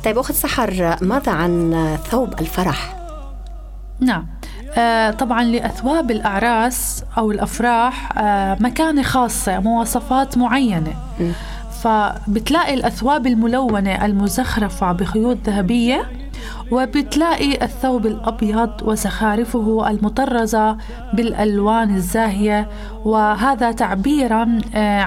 طيب أخت سحر، ماذا عن ثوب الفرح؟ نعم، طبعا لأثواب الأعراس أو الأفراح مكانة خاصة، مواصفات معينة. فبتلاقي الأثواب الملونة المزخرفة بخيوط ذهبية، وبتلاقي الثوب الأبيض وزخارفه المطرزة بالألوان الزاهية، وهذا تعبيراً